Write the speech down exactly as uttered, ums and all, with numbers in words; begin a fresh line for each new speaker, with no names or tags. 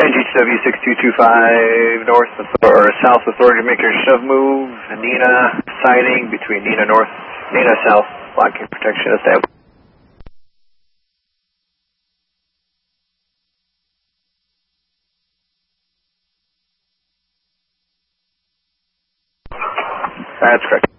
G T W six two two five north or south authority to make your shove move. Nina sighting between Nina north, Nina south, blocking protection established. That's correct.